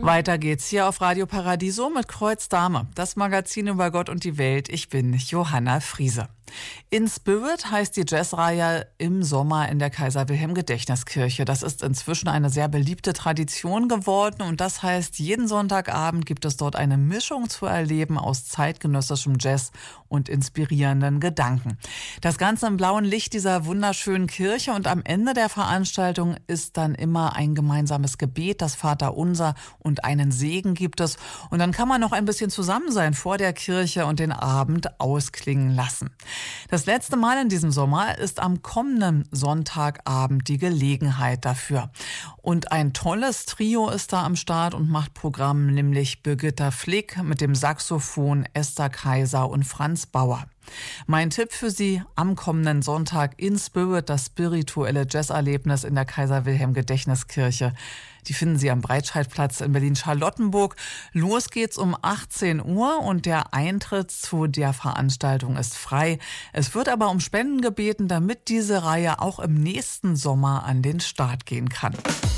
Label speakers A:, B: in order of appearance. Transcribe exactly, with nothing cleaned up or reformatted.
A: Weiter geht's hier auf Radio Paradiso mit Kreuz Dame, das Magazin über Gott und die Welt. Ich bin Johanna Friese. In Spirit heißt die Jazzreihe im Sommer in der Kaiser-Wilhelm-Gedächtniskirche. Das ist inzwischen eine sehr beliebte Tradition geworden und das heißt, jeden Sonntagabend gibt es dort eine Mischung zu erleben aus zeitgenössischem Jazz und inspirierenden Gedanken. Das Ganze im blauen Licht dieser wunderschönen Kirche und am Ende der Veranstaltung ist dann immer ein gemeinsames Gebet, das Vaterunser und einen Segen gibt es. Und dann kann man noch ein bisschen zusammen sein vor der Kirche und den Abend ausklingen lassen. Das letzte Mal in diesem Sommer ist am kommenden Sonntagabend die Gelegenheit dafür. Und ein tolles Trio ist da am Start und macht Programm, nämlich Birgitta Flick mit dem Saxophon, Esther Kaiser und Franz Bauer. Mein Tipp für Sie am kommenden Sonntag in Spirit, das spirituelle Jazzerlebnis in der Kaiser-Wilhelm-Gedächtniskirche. Die finden Sie am Breitscheidplatz in Berlin-Charlottenburg. Los geht's um achtzehn Uhr und der Eintritt zu der Veranstaltung ist frei. Es wird aber um Spenden gebeten, damit diese Reihe auch im nächsten Sommer an den Start gehen kann.